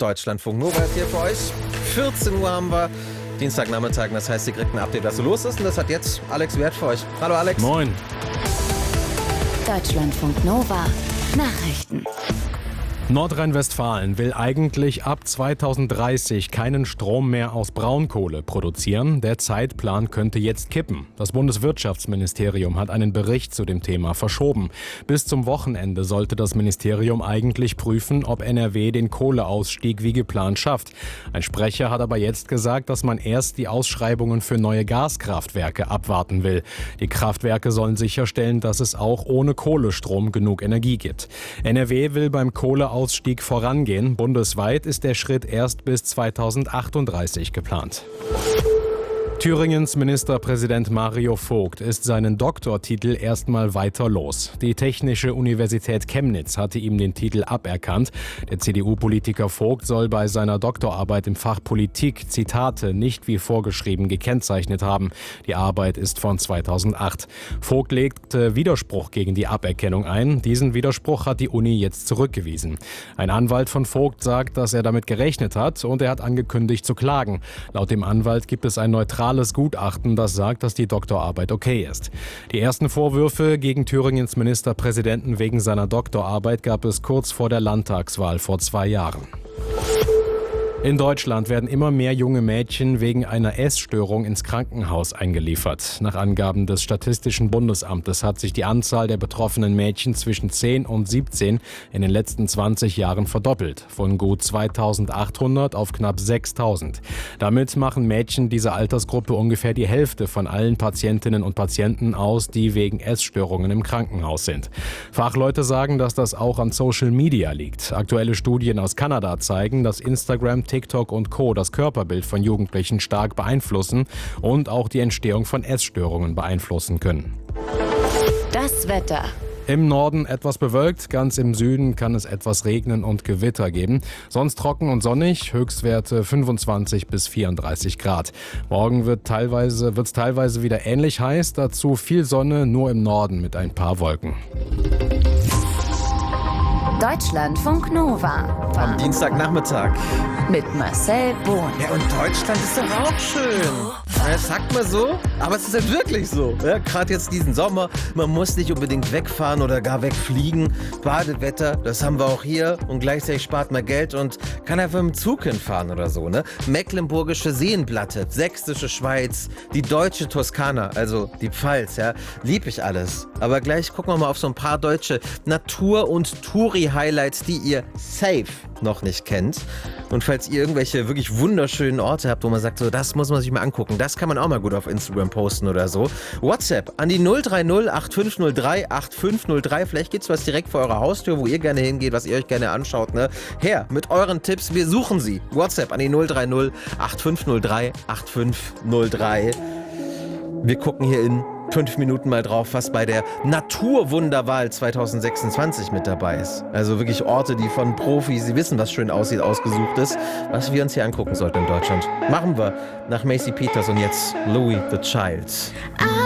Deutschlandfunk Nova ist hier für euch. 14 Uhr haben wir, Dienstagnachmittag, das heißt, ihr kriegt ein Update, was so los ist. Und das hat jetzt Alex Wert für euch. Hallo Alex. Moin. Deutschlandfunk Nova Nachrichten. Nordrhein-Westfalen will eigentlich ab 2030 keinen Strom mehr aus Braunkohle produzieren. Der Zeitplan könnte jetzt kippen. Das Bundeswirtschaftsministerium hat einen Bericht zu dem Thema verschoben. Bis zum Wochenende sollte das Ministerium eigentlich prüfen, ob NRW den Kohleausstieg wie geplant schafft. Ein Sprecher hat aber jetzt gesagt, dass man erst die Ausschreibungen für neue Gaskraftwerke abwarten will. Die Kraftwerke sollen sicherstellen, dass es auch ohne Kohlestrom genug Energie gibt. NRW will beim Kohleausstieg vorangehen. Bundesweit ist der Schritt erst bis 2038 geplant. Thüringens Ministerpräsident Mario Vogt ist seinen Doktortitel erstmal weiter los. Die Technische Universität Chemnitz hatte ihm den Titel aberkannt. Der CDU-Politiker Vogt soll bei seiner Doktorarbeit im Fach Politik Zitate nicht wie vorgeschrieben gekennzeichnet haben. Die Arbeit ist von 2008. Vogt legte Widerspruch gegen die Aberkennung ein. Diesen Widerspruch hat die Uni jetzt zurückgewiesen. Ein Anwalt von Vogt sagt, dass er damit gerechnet hat und er hat angekündigt zu klagen. Laut dem Anwalt gibt es ein neutrales Gutachten, das sagt, dass die Doktorarbeit okay ist. Die ersten Vorwürfe gegen Thüringens Ministerpräsidenten wegen seiner Doktorarbeit gab es kurz vor der Landtagswahl vor 2 Jahren. In Deutschland werden immer mehr junge Mädchen wegen einer Essstörung ins Krankenhaus eingeliefert. Nach Angaben des Statistischen Bundesamtes hat sich die Anzahl der betroffenen Mädchen zwischen 10 und 17 in den letzten 20 Jahren verdoppelt, von gut 2.800 auf knapp 6.000. Damit machen Mädchen dieser Altersgruppe ungefähr die Hälfte von allen Patientinnen und Patienten aus, die wegen Essstörungen im Krankenhaus sind. Fachleute sagen, dass das auch an Social Media liegt. Aktuelle Studien aus Kanada zeigen, dass Instagram, TikTok und Co. das Körperbild von Jugendlichen stark beeinflussen und auch die Entstehung von Essstörungen beeinflussen können. Das Wetter. Im Norden etwas bewölkt, ganz im Süden kann es etwas regnen und Gewitter geben. Sonst trocken und sonnig, Höchstwerte 25 bis 34 Grad. Morgen wird es teilweise wieder ähnlich heiß, dazu viel Sonne, nur im Norden mit ein paar Wolken. Deutschlandfunk Nova. Am Dienstagnachmittag. Mit Marcel Bohn. Ja, und Deutschland ist doch auch schön. Das sagt man so, aber es ist ja wirklich so. Ja, gerade jetzt diesen Sommer, man muss nicht unbedingt wegfahren oder gar wegfliegen. Badewetter, das haben wir auch hier. Und gleichzeitig spart man Geld und kann einfach mit dem Zug hinfahren oder so. Ne? Mecklenburgische Seenplatte, sächsische Schweiz, die deutsche Toskana, also die Pfalz. Ja, lieb ich alles. Aber gleich gucken wir mal auf so ein paar deutsche Natur- und Touri-Highlights, die ihr safe noch nicht kennt. Und falls ihr irgendwelche wirklich wunderschönen Orte habt, wo man sagt, so das muss man sich mal angucken, das kann man auch mal gut auf Instagram posten oder so. WhatsApp an die 030 8503 8503. Vielleicht gibt's was direkt vor eurer Haustür, wo ihr gerne hingeht, was ihr euch gerne anschaut. Ne? Her mit euren Tipps, wir suchen sie. WhatsApp an die 030 8503 8503. Wir gucken hier in 5 Minuten mal drauf, was bei der Naturwunderwahl 2026 mit dabei ist. Also wirklich Orte, die von Profis, sie wissen, was schön aussieht, ausgesucht ist, was wir uns hier angucken sollten in Deutschland. Machen wir nach Macy Peters und jetzt Louis the Child.